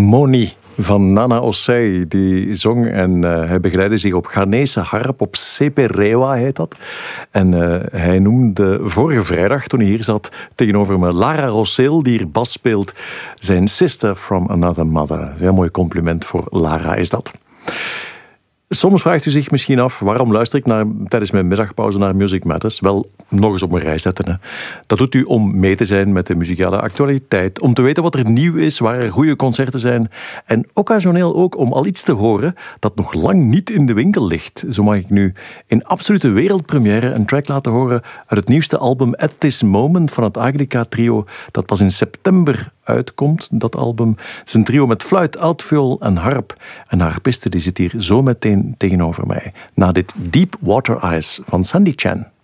Moni van Nana Osei, die zong en hij begeleidde zich op Ghanese harp, op Seperewa heet dat. En hij noemde vorige vrijdag, toen hij hier zat, tegenover me Lara Rossel, die hier bas speelt, zijn Sister from Another Mother. Een heel mooi compliment voor Lara is dat. Soms vraagt u zich misschien af, waarom luister ik tijdens mijn middagpauze naar Music Matters? Wel, nog eens op een rij zetten. Hè. Dat doet u om mee te zijn met de muzikale actualiteit, om te weten wat er nieuw is, waar er goede concerten zijn en occasioneel ook om al iets te horen dat nog lang niet in de winkel ligt. Zo mag ik nu in absolute wereldpremière een track laten horen uit het nieuwste album At This Moment van het Agrica Trio, dat pas in september uitkomt, dat album. Het is een trio met fluit, altviool en harp. En de harpiste die zit hier zo meteen tegenover mij. Na dit Deep Water Eyes van Sandy Chan.